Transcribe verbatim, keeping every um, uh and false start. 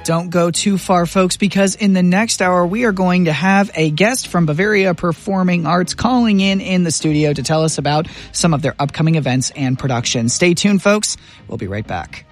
Don't go too far, folks, because in the next hour, we are going to have a guest from Bavaria Performing Arts calling in in the studio to tell us about some of their upcoming events and productions. Stay tuned, folks. We'll be right back.